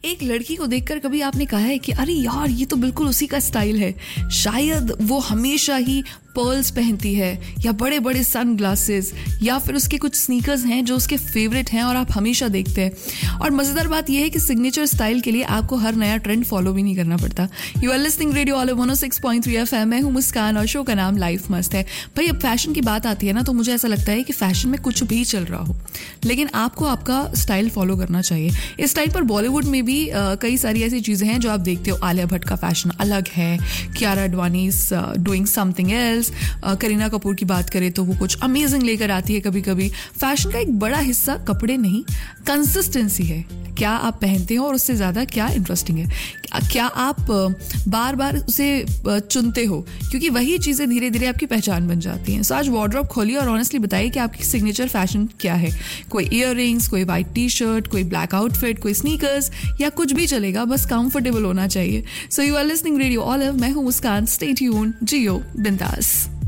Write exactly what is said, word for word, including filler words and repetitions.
एक लड़की को देखकर कभी आपने कहा है कि अरे यार ये तो बिल्कुल उसी का स्टाइल है? शायद वो हमेशा ही पर्ल्स पहनती है या बड़े बड़े सन ग्लासेस, या फिर उसके कुछ स्नीकर्स हैं जो उसके फेवरेट हैं और आप हमेशा देखते हैं। और मज़ेदार बात यह है कि सिग्नेचर स्टाइल के लिए आपको हर नया ट्रेंड फॉलो भी नहीं करना पड़ता। You are listening radio all one O six point three F M. मैं हूँ मुस्कान और शो का नाम लाइफ मस्त है। भाई अब फैशन की बात आती है ना, तो मुझे ऐसा लगता है कि फैशन में कुछ भी चल रहा हो, लेकिन आपको आपका स्टाइल फॉलो करना चाहिए। इस टाइप पर बॉलीवुड में भी आ, कई सारी ऐसी चीज़ें हैं जो आप देखते हो। आलिया भट्ट का फैशन अलग है, Kiara Advani doing something else, Kareena Kapoor की बात करें तो वो कुछ अमेजिंग लेकर आती है कभी कभी। फैशन का एक बड़ा हिस्सा कपड़े नहीं, कंसिस्टेंसी है। क्या आप पहनते हो और उससे ज़्यादा क्या इंटरेस्टिंग है, क्या आप बार बार उसे चुनते हो, क्योंकि वही चीज़ें धीरे धीरे आपकी पहचान बन जाती हैं। सो आज वार्डरोब खोलिए और ऑनेस्टली बताइए कि आपकी सिग्नेचर फैशन क्या है। कोई ईयररिंग्स, कोई वाइट टी शर्ट, कोई ब्लैक आउटफिट, कोई स्नीकर्स, या कुछ भी चलेगा, बस कंफर्टेबल होना चाहिए। So you are listening radio olive. मैं हूँ मुस्कान। स्टे ट्यून्ड, जियो बिंदास।